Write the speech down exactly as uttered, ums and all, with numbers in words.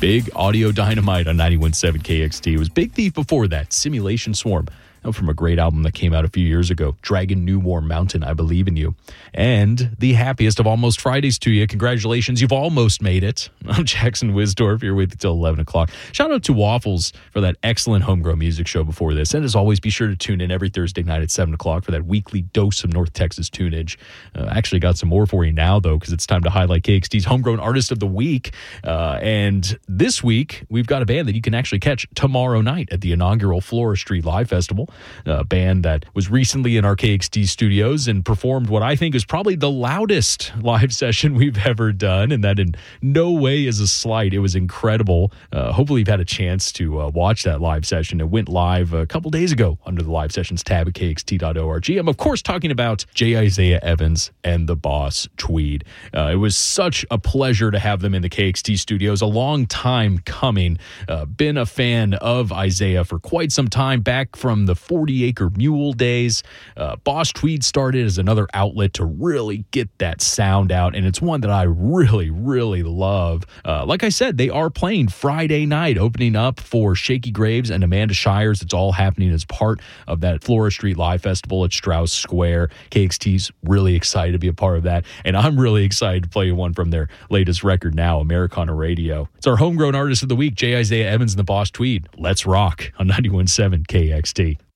Big Audio Dynamite on ninety-one point seven K X T. It was Big Thief before that, Simulation Swarm. From a great album that came out a few years ago, Dragon New Warm Mountain, I Believe in You. And the happiest of almost Fridays to you. Congratulations, you've almost made it. I'm Jackson Wisdorf, here with you till eleven o'clock. Shout out to Waffles for that excellent homegrown music show before this. And as always, be sure to tune in every Thursday night at seven o'clock for that weekly dose of North Texas tunage. Uh, actually got some more for you now, though, because it's time to highlight K X T's Homegrown Artist of the Week. Uh, and this week, we've got a band that you can actually catch tomorrow night at the inaugural Floristry Live Festival. A band that was recently in our K X T studios and performed what I think is probably the loudest live session we've ever done, and that in no way is a slight. It was incredible. Uh, hopefully you've had a chance to uh, watch that live session. It went live a couple days ago under the live sessions tab at K X T dot org. I'm, of course, talking about J. Isaiah Evans and the Boss Tweed. Uh, it was such a pleasure to have them in the K X T studios. A long time coming. Uh, been a fan of Isaiah for quite some time, back from the forty Acre Mule days. Uh, Boss Tweed started as another outlet to really get that sound out, and it's one that I really, really love. Uh, like I said, they are playing Friday night, opening up for Shaky Graves and Amanda Shires. It's all happening as part of that Floristry Live Festival at Strauss Square. K X T's really excited to be a part of that, and I'm really excited to play one from their latest record now, Americana Radio. It's our Homegrown Artist of the Week, J. Isaiah Evans and the Boss Tweed. Let's rock on ninety-one point seven K X T.